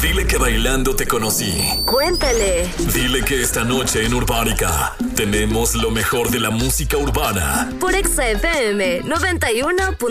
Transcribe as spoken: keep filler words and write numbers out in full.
Dile que bailando te conocí. Cuéntale. Dile que esta noche en Urbánica tenemos lo mejor de la música urbana. Por Exa F M noventa y uno punto